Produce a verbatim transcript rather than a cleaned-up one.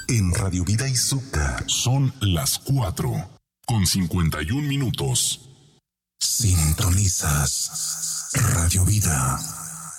En Radio Vida Izuca son las cuatro con cincuenta y un minutos. Sintonizas Radio Vida.